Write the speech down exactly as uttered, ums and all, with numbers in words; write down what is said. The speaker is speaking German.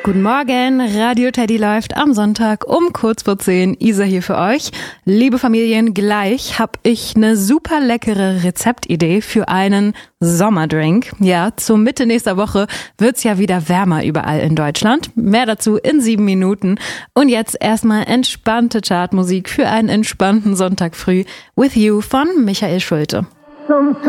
Guten Morgen, Radio Teddy läuft am Sonntag um kurz vor zehn. Isa hier für euch. Liebe Familien, gleich habe ich eine super leckere Rezeptidee für einen Sommerdrink. Ja, zur Mitte nächster Woche wird's ja wieder wärmer überall in Deutschland. Mehr dazu in sieben Minuten. Und jetzt erstmal entspannte Chartmusik für einen entspannten Sonntag früh. With You von Michael Schulte.